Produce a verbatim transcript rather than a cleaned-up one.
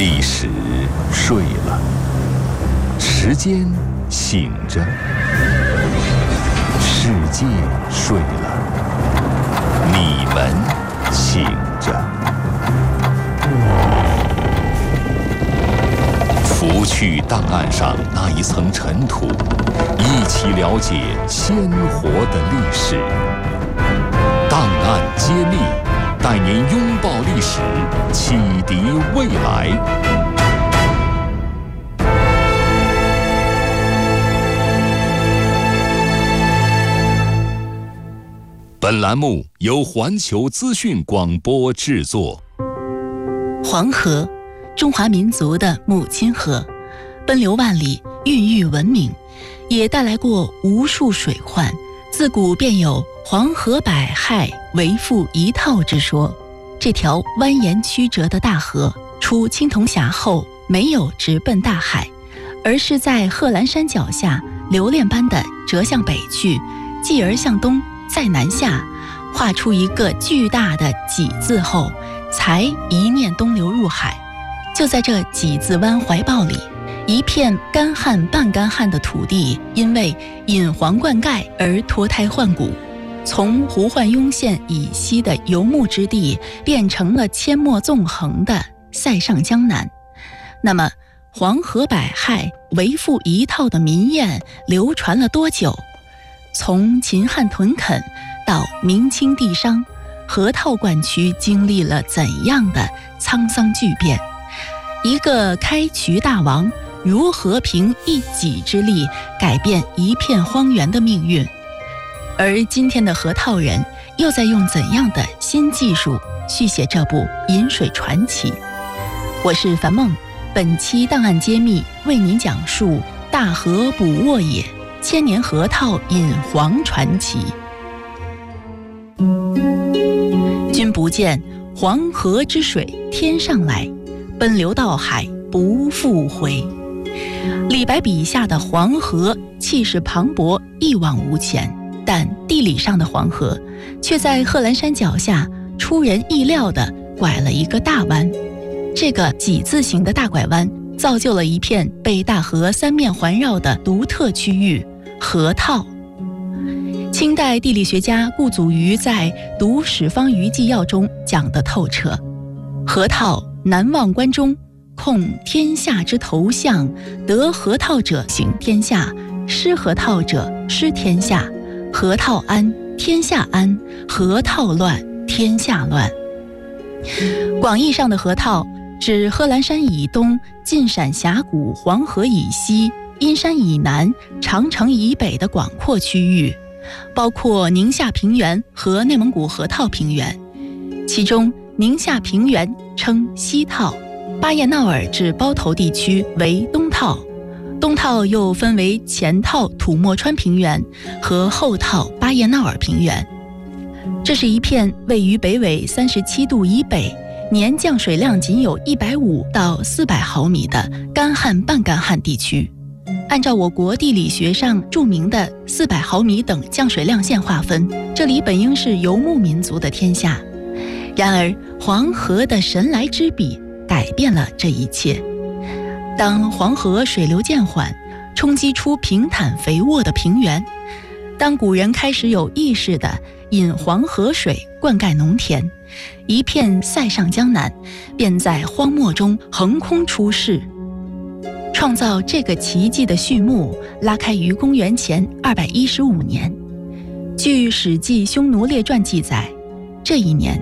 历史睡了，时间醒着，世界睡了，你们醒着。拂去档案上那一层尘土，一起了解鲜活的历史。档案揭秘，带您拥抱历史，启迪未来。本栏目由环球资讯广播制作。 黄河，中华民族的母亲河，奔流万里，孕育文明，也带来过无数水患。自古便有黄河百害，为赋一套之说。这条蜿蜒曲折的大河，出青铜峡后没有直奔大海，而是在贺兰山脚下流链般的折向北去，继而向东，再南下，画出一个巨大的几字后，才一面东流入海。就在这几字湾怀抱里，一片干旱半干旱的土地，因为引黄灌溉而脱胎换骨，从胡焕庸县以西的游牧之地，变成了阡陌纵横的塞上江南。那么黄河百害，为赋一套的民谚流传了多久？从秦汉屯垦到明清帝商，河套灌区经历了怎样的沧桑巨变？一个开渠大王如何凭一己之力改变一片荒原的命运？而今天的河套人又在用怎样的新技术续写这部饮水传奇？我是樊梦，本期档案揭秘为您讲述大河捕沃野，千年河套引黄传奇。君不见黄河之水天上来，奔流到海不复回。李白笔下的黄河气势磅礴，一往无前，但地理上的黄河却在贺兰山脚下出人意料地拐了一个大弯。这个几字形的大拐弯造就了一片被大河三面环绕的独特区域——河套。清代地理学家顾祖禹在《读史方舆纪要》中讲得透彻：河套南望关中，控天下之头项，得河套者行天下，失河套者失天下。河套安，天下安；河套乱，天下乱。广义上的河套指贺兰山以东、晋陕峡谷、黄河以西、阴山以南、长城以北的广阔区域，包括宁夏平原和内蒙古河套平原。其中宁夏平原称西套，巴彦淖尔至包头地区为东套，东套又分为前套土默川平原和后套巴彦淖尔平原。这是一片位于北纬三十七度以北，年降水量仅有一百五到四百毫米的干旱半干旱地区。按照我国地理学上著名的四百毫米等降水量线划分，这里本应是游牧民族的天下。然而黄河的神来之笔改变了这一切。当黄河水流渐缓，冲击出平坦肥沃的平原，当古人开始有意识地引黄河水灌溉农田，一片塞上江南便在荒漠中横空出世。创造这个奇迹的序幕拉开于公元前二百一十五年。据《史记匈奴列传》记载，这一年